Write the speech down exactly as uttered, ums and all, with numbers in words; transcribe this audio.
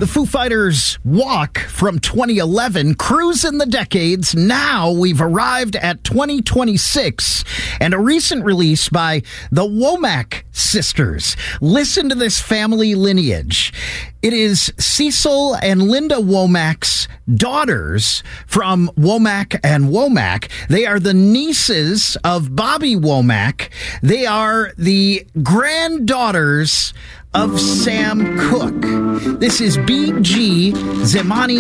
The Foo Fighters' Walk from twenty eleven, cruising the decades. Now we've arrived at twenty twenty-six, and a recent release by the Womack sisters. Listen to this family lineage. It is Cecil and Linda Womack's daughters from Womack and Womack. They are the nieces of Bobby Womack. They are the granddaughters of Sam Cooke. This is B G Zemani